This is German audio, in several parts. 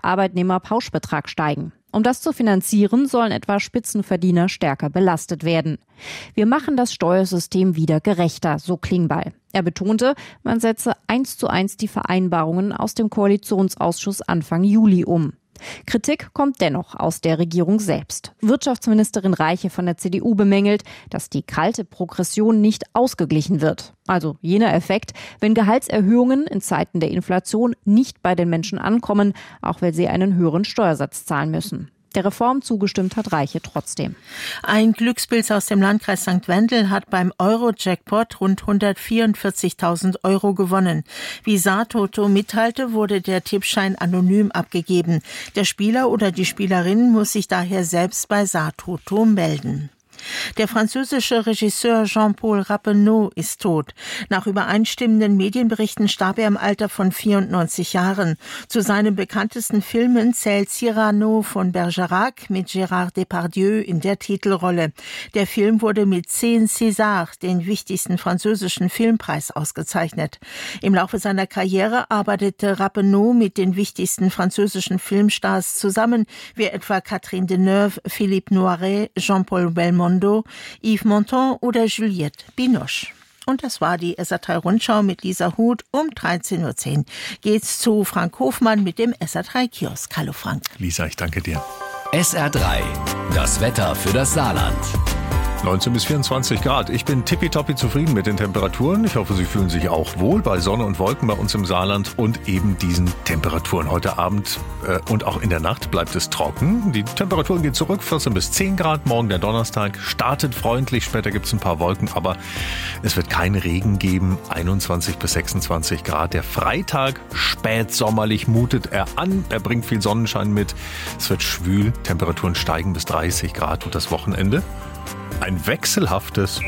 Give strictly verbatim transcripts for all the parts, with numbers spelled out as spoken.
Arbeitnehmerpauschbetrag steigen. Um das zu finanzieren, sollen etwa Spitzenverdiener stärker belastet werden. Wir machen das Steuersystem wieder gerechter, so Klingbeil. Er betonte, man setze eins zu eins die Vereinbarungen aus dem Koalitionsausschuss Anfang Juli um. Kritik kommt dennoch aus der Regierung selbst. Wirtschaftsministerin Reiche von der C D U bemängelt, dass die kalte Progression nicht ausgeglichen wird. Also jener Effekt, wenn Gehaltserhöhungen in Zeiten der Inflation nicht bei den Menschen ankommen, auch weil sie einen höheren Steuersatz zahlen müssen. Der Reform zugestimmt hat Reiche trotzdem. Ein Glückspilz aus dem Landkreis Sankt Wendel hat beim Euro-Jackpot rund hundertvierundvierzigtausend Euro gewonnen. Wie Saartoto mitteilte, wurde der Tippschein anonym abgegeben. Der Spieler oder die Spielerin muss sich daher selbst bei Saartoto melden. Der französische Regisseur Jean-Paul Rappeneau ist tot. Nach übereinstimmenden Medienberichten starb er im Alter von vierundneunzig Jahren. Zu seinen bekanntesten Filmen zählt Cyrano von Bergerac mit Gérard Depardieu in der Titelrolle. Der Film wurde mit zehn Césars, den wichtigsten französischen Filmpreis, ausgezeichnet. Im Laufe seiner Karriere arbeitete Rappeneau mit den wichtigsten französischen Filmstars zusammen, wie etwa Catherine Deneuve, Philippe Noiret, Jean-Paul Belmondo, Yves Montand oder Juliette Binoche. Und das war die S R drei Rundschau mit Lisa Huth. Um dreizehn Uhr zehn geht's zu Frank Hofmann mit dem S R drei Kiosk. Hallo Frank. Lisa, ich danke dir. S R drei, das Wetter für das Saarland. neunzehn bis vierundzwanzig Grad. Ich bin tippitoppi zufrieden mit den Temperaturen. Ich hoffe, Sie fühlen sich auch wohl bei Sonne und Wolken bei uns im Saarland und eben diesen Temperaturen. Heute Abend äh, und auch in der Nacht bleibt es trocken. Die Temperaturen gehen zurück, vierzehn bis zehn Grad. Morgen der Donnerstag startet freundlich. Später gibt es ein paar Wolken, aber es wird keinen Regen geben. einundzwanzig bis sechsundzwanzig Grad. Der Freitag spätsommerlich mutet er an. Er bringt viel Sonnenschein mit. Es wird schwül. Temperaturen steigen bis dreißig Grad. Und das Wochenende? Ein wechselhaftes.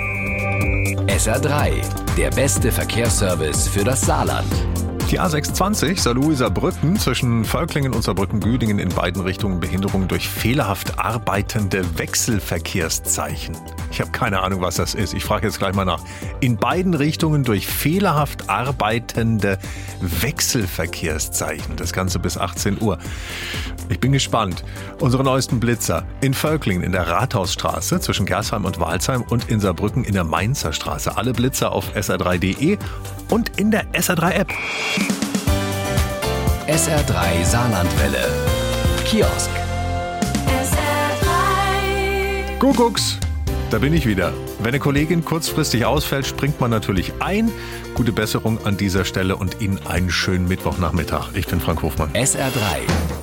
S R drei, der beste Verkehrsservice für das Saarland. Die A sechshundertzwanzig Saarlouis-Saarbrücken zwischen Völklingen und Saarbrücken-Büdingen in beiden Richtungen Behinderung durch fehlerhaft arbeitende Wechselverkehrszeichen. Ich habe keine Ahnung, was das ist. Ich frage jetzt gleich mal nach. In beiden Richtungen durch fehlerhaft arbeitende Wechselverkehrszeichen. Das Ganze bis achtzehn Uhr. Ich bin gespannt. Unsere neuesten Blitzer in Völklingen in der Rathausstraße zwischen Gersheim und Walsheim und in Saarbrücken in der Mainzer Straße. Alle Blitzer auf S R drei Punkt de und in der S R drei App. S R drei Saarlandwelle. Kiosk. S R drei. Kuckucks, da bin ich wieder. Wenn eine Kollegin kurzfristig ausfällt, springt man natürlich ein. Gute Besserung an dieser Stelle und Ihnen einen schönen Mittwochnachmittag. Ich bin Frank Hofmann. S R drei.